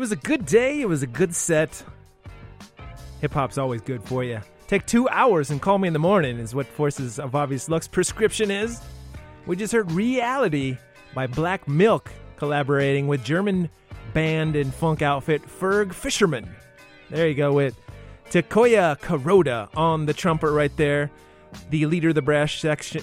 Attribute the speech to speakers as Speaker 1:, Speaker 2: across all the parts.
Speaker 1: was a good day. It was a good set. Hip-hop's always good for you. Take 2 hours and call me in the morning is what Forces of Obvious Luck's prescription is. We just heard Reality by Black Milk collaborating with German band and funk outfit Ferg Fisherman. There you go with Takoya Kuroda on the trumpet right there. The leader of the brass section,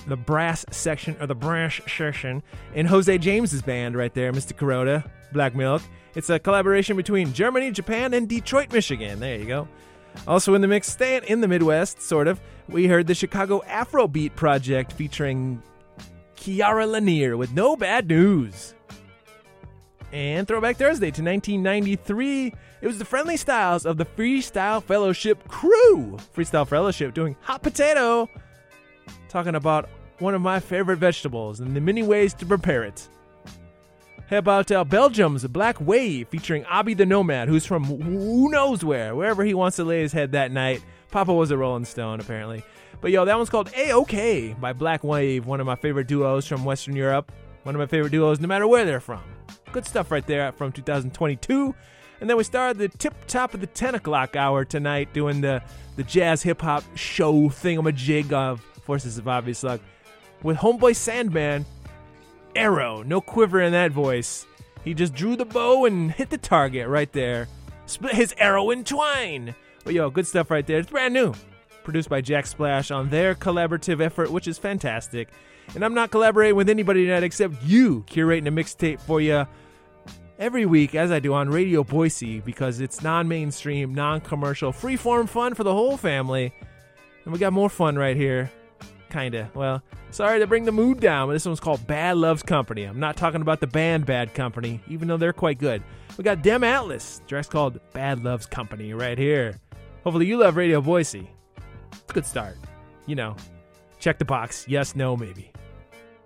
Speaker 1: and Jose James's band right there, Mr. Kuroda, Black Milk. It's a collaboration between Germany, Japan, and Detroit, Michigan. There you go. Also in the mix, staying in the Midwest, sort of, we heard the Chicago Afrobeat Project featuring Kiara Lanier with No Bad News. And Throwback Thursday to 1993, it was the Friendly Styles of the Freestyle Fellowship crew. Freestyle Fellowship doing Hot Potato, talking about one of my favorite vegetables and the many ways to prepare it. How about Belgium's Black Wave featuring Abi the Nomad, who's from who knows wherever he wants to lay his head that night. Papa was a Rolling Stone, apparently. But yo, that one's called A-OK by Black Wave, one of my favorite duos from Western Europe. One of my favorite duos no matter where they're from. Good stuff right there from 2022. And then we started the tip top of the 10 o'clock hour tonight doing the jazz hip-hop show thingamajig of Forces of Obvious Luck with Homeboy Sandman. Arrow, no quiver in that voice. He just drew the bow and hit the target right there. Split his arrow in twine. But yo, good stuff right there. It's brand new. Produced by Jack Splash on their collaborative effort, which is fantastic. And I'm not collaborating with anybody tonight except you, curating a mixtape for you every week as I do on Radio Boise because it's non-mainstream, non-commercial, free-form fun for the whole family. And we got more fun right here. Kinda. Well, sorry to bring the mood down, but this one's called Bad Loves Company. I'm not talking about the band Bad Company, even though they're quite good. We got Dem Atlas. The track's called Bad Loves Company right here. Hopefully you love Radio Boise. It's a good start. You know, check the box. Yes, no, maybe.